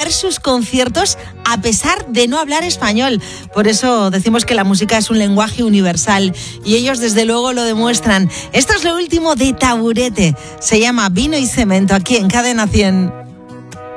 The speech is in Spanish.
dar sus conciertos a pesar de no hablar español. Por eso decimos que la música es un lenguaje universal y ellos desde luego lo demuestran. Esto es lo último de Taburete. Se llama Vino y Cemento aquí en Cadena 100.